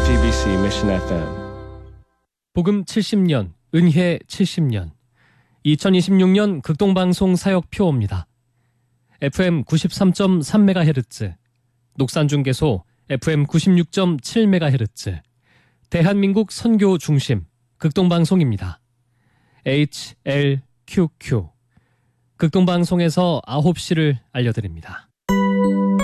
GBC Mission FM. 복음 70년, 은혜 70년. 2026년 극동방송 사역표입니다. FM 93.3MHz, 녹산중개소 FM 96.7MHz, 대한민국 선교 중심 극동방송입니다. HLQQ. 극동방송에서 9시를 알려드립니다.